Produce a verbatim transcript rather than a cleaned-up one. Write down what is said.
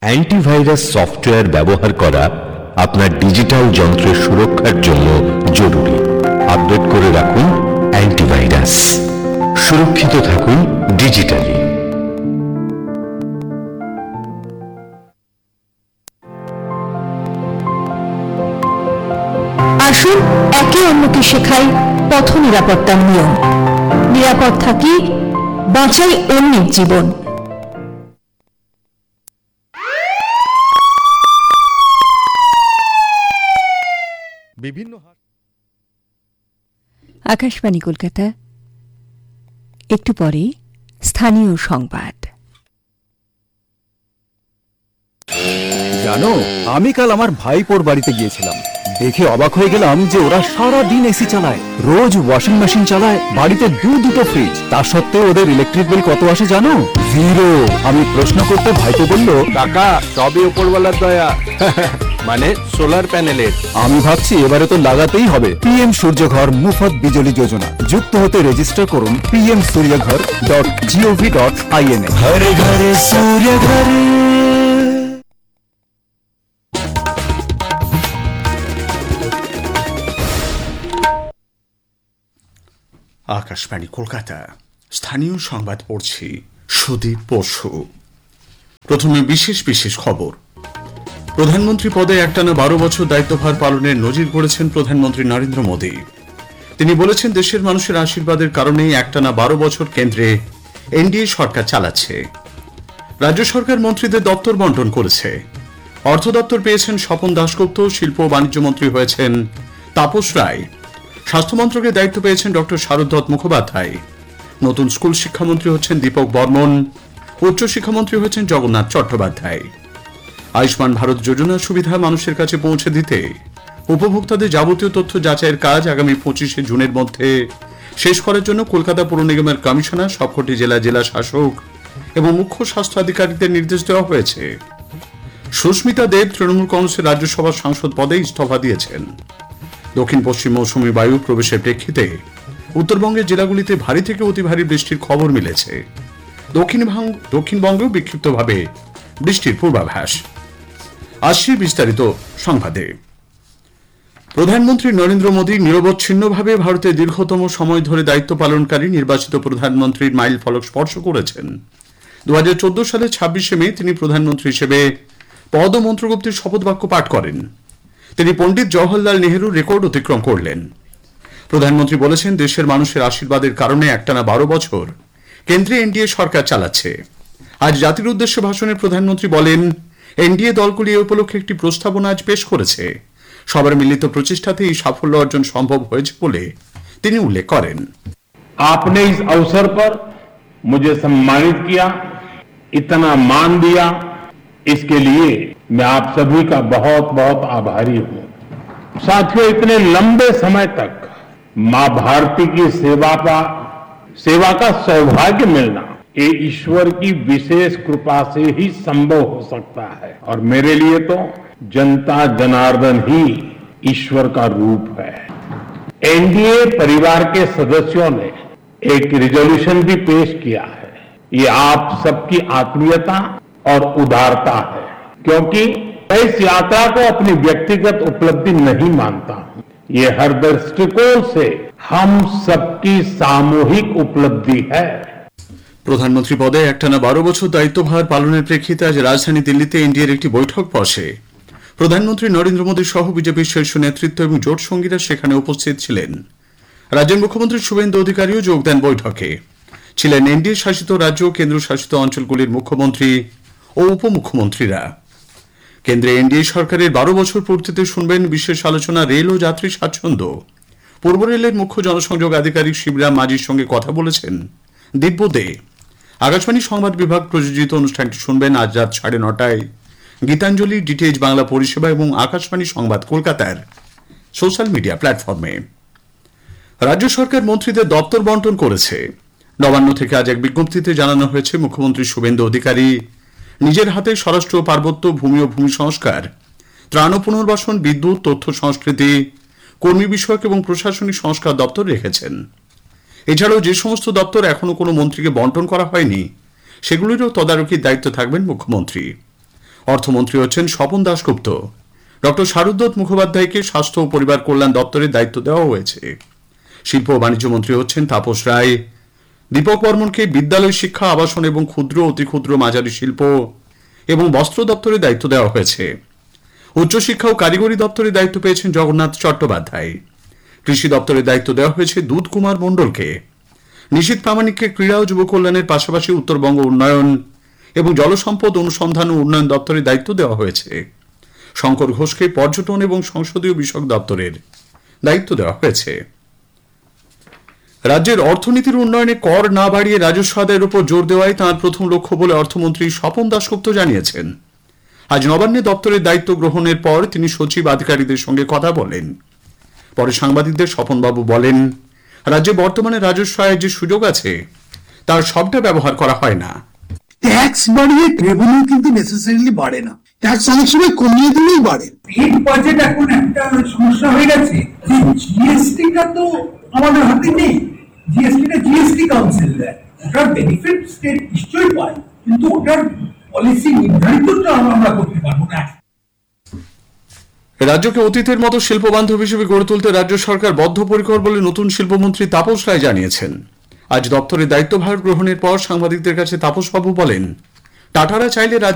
Antivirus software ব্যবহার করা আপনার ডিজিটাল যন্ত্রের সুরক্ষার জন্য জরুরি। আপডেট করে রাখুন অ্যান্টিভাইরাস। সুরক্ষিত থাকুন ডিজিটালি। আসুন একে অন্যকে শেখাই পথ নিরাপত্তার নিয়ম। নিরাপদ থাকি, বাঁচাই অন্যের জীবন। বিভিন্ন আকাশবাণী কলকাতা, একটু পরে স্থানীয় সংবাদ। জানো, আমি কাল আমার ভাইপোর বাড়িতে গিয়েছিলাম, দেখে অবাক হয়ে গেলাম যে ওরা সারা দিন এসি চালায়, রোজ ওয়াশিং মেশিন চালায়, বাড়িতে দু দুটো ফ্রিজ। তা সত্ত্বেও ওদের ইলেকট্রিক বিল কত আসে জানো? জিরো। আমি প্রশ্ন করতে ভাইপো বলল, কাকা সবই উপরওয়ালার দয়া। মানে সোলার প্যানেলের। আমি ভাবছি এবারে তো লাগাতেই হবে। পিএম সূর্যঘর মুফত বিজলি যোজনা। যুক্ত হতে রেজিস্টার করুন PM সূর্যঘর dot gov dot in এ। ঘরে ঘরে সূর্যঘর। আকাশবাণী কলকাতা, স্থানীয় সংবাদ পড়ছি সুদীপ বসু। প্রথমে বিশেষ বিশেষ খবর। প্রধানমন্ত্রী পদে একটানা বারো বছর দায়িত্বভার পালনের নজির গড়েছেন প্রধানমন্ত্রী নরেন্দ্র মোদী। তিনি বলেছেন, দেশের মানুষের আশীর্বাদের কারণেই একটানা বারো বছর কেন্দ্রে এনডিএ সরকার চালাচ্ছে। রাজ্য সরকার মন্ত্রীদের দপ্তর বন্টন করেছে। অর্থ দপ্তর পেয়েছেন স্বপন দাশগুপ্ত, শিল্প ও বাণিজ্য মন্ত্রী হয়েছেন তাপস রায়, স্বাস্থ্য মন্ত্রকের দায়িত্ব পেয়েছেন ডক্টর শারদত্ত মুখোপাধ্যায়, নতুন স্কুল শিক্ষামন্ত্রী হচ্ছেন দীপক বর্মন, উচ্চ শিক্ষামন্ত্রী হয়েছেন জগন্নাথ চট্টোপাধ্যায়। আয়ুষ্মান ভারত যোজনার সুবিধা মানুষের কাছে পৌঁছে দিতে উপভোক্তাদের যাবতীয় তথ্য যাচাইয়ের কাজ আগামী পঁচিশে জুনের মধ্যে শেষ করার জন্য কলকাতা পৌর নিগমের কমিশনার, সবকটি জেলা জেলা শাসক এবং মুখ্য স্বাস্থ্য আধিকারিকদের নির্দেশ দেওয়া হয়েছে। সুস্মিতা দেব তৃণমূল কংগ্রেসের রাজ্যসভার সাংসদ পদে ইস্তফা দিয়েছেন। দক্ষিণ পশ্চিম মৌসুমী বায়ু প্রবেশের প্রেক্ষিতে উত্তরবঙ্গের জেলাগুলিতে ভারী থেকে অতি ভারী বৃষ্টির খবর মিলেছে। দক্ষিণবঙ্গেও বিক্ষিপ্তভাবে বৃষ্টির পূর্বাভাস। আসছি বিস্তারিত সংবাদে। প্রধানমন্ত্রী নরেন্দ্র মোদী নিরবচ্ছিন্নভাবে ভারতে দীর্ঘতম সময় ধরে দায়িত্ব পালনকারী নির্বাচিত প্রধানমন্ত্রীর মাইল ফলক স্পর্শ করেছেন। দু হাজার চোদ্দ সালের ছাব্বিশে মে তিনি প্রধানমন্ত্রী হিসেবে পদ ও মন্ত্রগুপ্তির শপথ বাক্য পাঠ করেন। তিনি পণ্ডিত জওহরলাল নেহরুর রেকর্ড অতিক্রম করলেন। প্রধানমন্ত্রী বলেছেন, দেশের মানুষের আশীর্বাদের কারণে একটানা বারো বছর কেন্দ্রে এনডিএ সরকার চালাচ্ছে। আজ জাতির উদ্দেশ্যে ভাষণে প্রধানমন্ত্রী বলেন, এনডিএ দলগুলি এ উপলক্ষে একটি প্রস্তাবনা আজ পেশ করেছে। সবার মিলিত প্রচেষ্টাতে এই সাফল্য অর্জন সম্ভব হয়েছে বলে তিনি উল্লেখ করেন। आपने इस अवसर पर मुझे सम्मानित किया, इतना मान दिया, इसके लिए मैं आप सभी का बहुत बहुत आभारी हूं। साथियों, इतने लंबे समय तक मां भारती की सेवा का सेवा का सौभाग्य मिलना ये ईश्वर की विशेष कृपा से ही संभव हो सकता है, और मेरे लिए तो जनता जनार्दन ही ईश्वर का रूप है। एनडीए परिवार के सदस्यों ने एक रिजोल्यूशन भी पेश किया है। ये आप सबकी आत्मीयता और उदारता है, क्योंकि मैं इस यात्रा को अपनी व्यक्तिगत उपलब्धि नहीं मानता हूं। ये हर दृष्टिकोण से हम सबकी सामूहिक उपलब्धि है। প্রধানমন্ত্রী পদে একটানা বারো বছর দায়িত্বভার পালনের প্রেক্ষিতে আজ রাজধানী দিল্লিতে এনডিএর একটি বৈঠক বসে। প্রধানমন্ত্রী নরেন্দ্র মোদী সহ বিজেপির শীর্ষ নেতৃত্ব এবং জোট সঙ্গীরা সেখানে উপস্থিত ছিলেন। রাজ্যের মুখ্যমন্ত্রী শুভেন্দু অধিকারীও যোগ দেন বৈঠকে। ছিলেন এনডিএ শাসিত রাজ্য ও কেন্দ্র শাসিত অঞ্চলগুলির মুখ্যমন্ত্রী ও উপমুখ্যমন্ত্রীরা। কেন্দ্রে এনডিএ সরকারের বারো বছর পূর্তিতে শুনবেন বিশেষ আলোচনা রেল ও যাত্রী স্বাচ্ছন্দ্য। পূর্ব রেলের মুখ্য জনসংযোগ আধিকারিক শিবরাম মাঝির সঙ্গে কথা বলেছেন দিব্য দে। আকাশবাণী সংবাদ বিভাগ প্রযোজিত অনুষ্ঠানটি শুনবেন আজ রাত সাড়ে নটায় গীতাঞ্জলি, ডিটিএইচ বাংলা পরিষেবা এবং আকাশবাণী সংবাদ কলকাতার সোশ্যাল মিডিয়া প্ল্যাটফর্মে। রাজ্য সরকার মন্ত্রীদের দপ্তর বন্টন করেছে। নবান্ন থেকে আজ এক বিজ্ঞপ্তিতে জানানো হয়েছে, মুখ্যমন্ত্রী শুভেন্দু অধিকারী নিজের হাতে স্বরাষ্ট্র, পার্বত্য, ভূমি ও ভূমি সংস্কার, ত্রাণ ও পুনর্বাসন, বিদ্যুৎ, তথ্য সংস্কৃতি, কর্মী বিষয়ক এবং প্রশাসনিক সংস্কার দপ্তর রেখেছেন। এছাড়াও যে সমস্ত দপ্তর এখনো কোনো মন্ত্রীকে বন্টন করা হয়নি সেগুলিরও তদারকির দায়িত্ব থাকবেন মুখ্যমন্ত্রী। অর্থমন্ত্রী হচ্ছেন স্বপন দাশগুপ্ত। ডক্টর শারদত্ত মুখোপাধ্যায়কে স্বাস্থ্য ও পরিবার কল্যাণ দপ্তরের দায়িত্ব দেওয়া হয়েছে। শিল্প ও বাণিজ্য মন্ত্রী হচ্ছেন তাপস রায়। দীপক বর্মনকে বিদ্যালয় শিক্ষা, আবাসন এবং ক্ষুদ্র অতি ক্ষুদ্র মাঝারি শিল্প এবং বস্ত্র দপ্তরের দায়িত্ব দেওয়া হয়েছে। উচ্চশিক্ষা ও কারিগরি দপ্তরের দায়িত্ব পেয়েছেন জগন্নাথ চট্টোপাধ্যায়। কৃষি দপ্তরের দায়িত্ব দেওয়া হয়েছে দুধ কুমার মণ্ডলকে। নিশীথ প্রামাণিককে ক্রীড়া ও যুব কল্যাণের পাশাপাশি উত্তরবঙ্গ উন্নয়ন এবং জলসম্পদ অনুসন্ধান ও উন্নয়ন দপ্তরের দায়িত্ব দেওয়া হয়েছে। শঙ্কর ঘোষকে পর্যটন এবং সংসদীয় বিষয়ক দপ্তরের দায়িত্ব দেওয়া হয়েছে। রাজ্যের অর্থনীতির উন্নয়নে কর না বাড়িয়ে রাজস্ব আদায়ের উপর জোর দেওয়াই তাঁর প্রথম লক্ষ্য বলে অর্থমন্ত্রী স্বপন দাশগুপ্ত জানিয়েছেন। আজ নবান্নে দপ্তরের দায়িত্ব গ্রহণের পর তিনি সচিব আধিকারিকদের সঙ্গে কথা বলেন। পরে সাংবাদিকদের স্বপনবাবু বলেন, রাজ্যে বর্তমানে রাজস্ব আয়ের যে সুযোগ আছে তার সবটা ব্যবহার করা হয় না। ট্যাক্স বাড়িয়ে রেভিনিউ কিন্তু নেসেসারিলি বাড়ে না, ট্যাক্স অনেক সময় কমিয়ে দিলেই বাড়ে। স্টেট বাজেট এখন একটা সমস্যা হয়ে গেছে যে জিএসটিটা তো আমাদের হাতে নেই। জিএসটিটা জিএসটি কাউন্সিল দেয়, ওটার বেনিফিট স্টেট নিশ্চয়ই পায়, কিন্তু ওটার পলিসি নির্ধারিতটা আমরা করতে পারবো না। রাজ্যকে অতীতের মতো শিল্প বান্ধব হিসেবে গড়ে তুলতে রাজ্য সরকার বদ্ধপরিকর বলে নতুন শিল্পমন্ত্রী তাপস রায় জানিয়েছেন। আজ দপ্তরের দায়িত্বভার গ্রহণের পর সাংবাদিকদের কাছে তাপসবাবু বলেন, টাটারা চাইলে